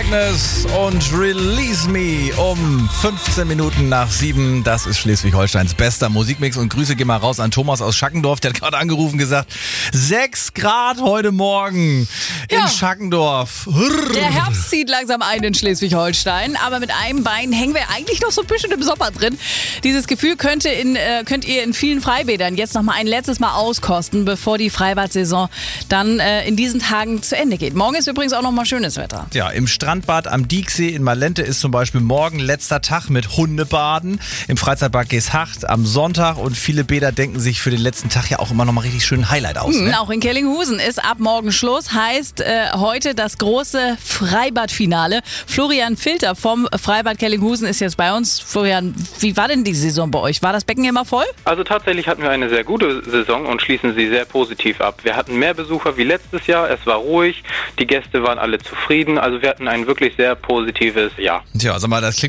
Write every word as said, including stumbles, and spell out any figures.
Darkness und Release Me um fünfzehn Minuten nach sieben. Das ist Schleswig-Holsteins bester Musikmix. Und Grüße gehen mal raus an Thomas aus Schackendorf. Der hat gerade angerufen und gesagt, sechs Grad heute Morgen Ja. in Schackendorf. Der Herbst zieht langsam ein in Schleswig-Holstein, aber mit einem Bein hängen wir eigentlich noch so ein bisschen im Sommer drin. Dieses Gefühl könnte in, äh, könnt ihr in vielen Freibädern jetzt noch mal ein letztes Mal auskosten, bevor die Freibad-Saison dann äh, in diesen Tagen zu Ende geht. Morgen ist übrigens auch noch mal schönes Wetter. Ja, im Strandbad am Dieksee in Malente ist zum Beispiel morgen letzter Tag mit Hundebaden. Im Freizeitpark Geesthacht am Sonntag. Und viele Bäder denken sich für den letzten Tag ja auch immer noch mal richtig schön Highlight aus. Mhm, Ne? auch in Kellinghusen ist ab morgen Schluss. Heißt äh, heute das große Freibadfinale. Florian Filter vom Freibad Kellinghusen ist jetzt bei uns. Florian, wie war denn die Saison bei euch? War das Becken immer voll? Also tatsächlich hatten wir eine sehr gute Saison und schließen sie sehr positiv ab. Wir hatten mehr Besucher wie letztes Jahr, es war ruhig, die Gäste waren alle zufrieden, also wir hatten ein wirklich sehr positives Jahr. Tja, sag mal, das klingt